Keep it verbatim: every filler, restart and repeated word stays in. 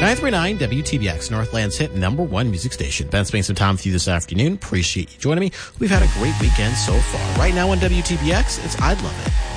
nine three nine W T B X, Northland's hit number one music station. Ben spending some time with you this afternoon. Appreciate you joining me. We've had a great weekend so far. Right now on W T B X, it's I'd Love It.